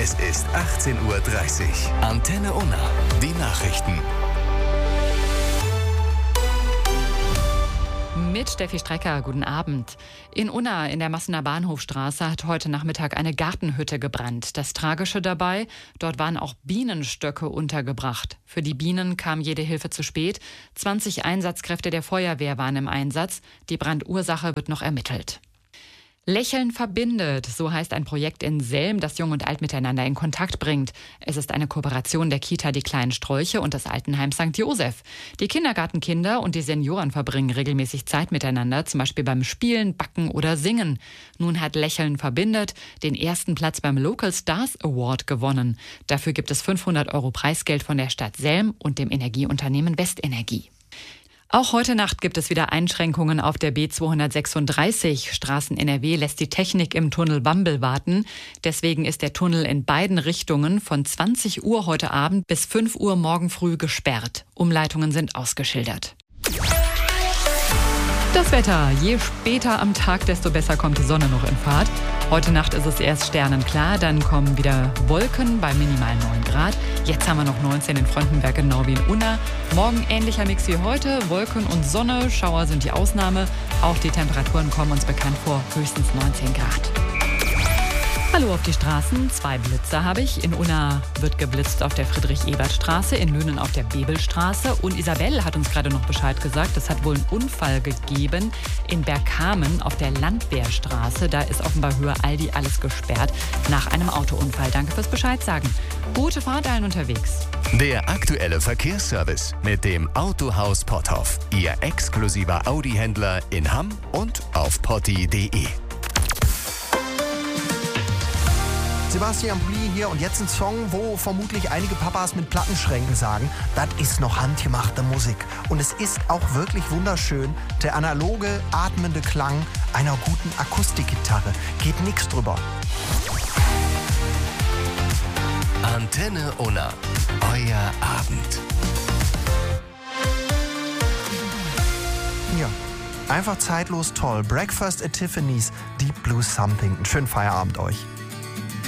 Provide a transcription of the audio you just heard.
Es ist 18:30 Uhr. Antenne Unna. Die Nachrichten. Mit Steffi Strecker, guten Abend. In Unna in der Massener Bahnhofstraße hat heute Nachmittag eine Gartenhütte gebrannt. Das Tragische dabei, dort waren auch Bienenstöcke untergebracht. Für die Bienen kam jede Hilfe zu spät. 20 Einsatzkräfte der Feuerwehr waren im Einsatz. Die Brandursache wird noch ermittelt. Lächeln verbindet, so heißt ein Projekt in Selm, das Jung und Alt miteinander in Kontakt bringt. Es ist eine Kooperation der Kita Die kleinen Strolche und des Altenheims St. Joseph. Die Kindergartenkinder und die Senioren verbringen regelmäßig Zeit miteinander, zum Beispiel beim Spielen, Backen oder Singen. Nun hat Lächeln verbindet den ersten Platz beim Local Stars Award gewonnen. Dafür gibt es 500 € Preisgeld von der Stadt Selm und dem Energieunternehmen Westenergie. Auch heute Nacht gibt es wieder Einschränkungen auf der B236. Straßen NRW lässt die Technik im Tunnel Bambel warten. Deswegen ist der Tunnel in beiden Richtungen von 20 Uhr heute Abend bis 5 Uhr morgen früh gesperrt. Umleitungen sind ausgeschildert. Das Wetter. Je später am Tag, desto besser kommt die Sonne noch in Fahrt. Heute Nacht ist es erst sternenklar, dann kommen wieder Wolken bei minimal 9 Grad. Jetzt haben wir noch 19 in Fröndenberg, genau wie in Unna. Morgen ähnlicher Mix wie heute, Wolken und Sonne, Schauer sind die Ausnahme. Auch die Temperaturen kommen uns bekannt vor, höchstens 19 Grad. Hallo auf die Straßen, 2 Blitzer habe ich. In Unna wird geblitzt auf der Friedrich-Ebert-Straße, in Lünen auf der Bebelstraße. Und Isabel hat uns gerade noch Bescheid gesagt, es hat wohl einen Unfall gegeben in Bergkamen auf der Landwehrstraße. Da ist offenbar Höhe Aldi alles gesperrt nach einem Autounfall. Danke fürs Bescheid sagen. Gute Fahrt allen unterwegs. Der aktuelle Verkehrsservice mit dem Autohaus Potthoff. Ihr exklusiver Audi-Händler in Hamm und auf potti.de. Sebastian Pulli hier und jetzt ein Song, wo vermutlich einige Papas mit Plattenschränken sagen, das ist noch handgemachte Musik. Und es ist auch wirklich wunderschön, der analoge, atmende Klang einer guten Akustikgitarre. Geht nichts drüber. Antenne Unna. Euer Abend. Hier, einfach zeitlos toll. Breakfast at Tiffany's, Deep Blue Something. Einen schönen Feierabend euch.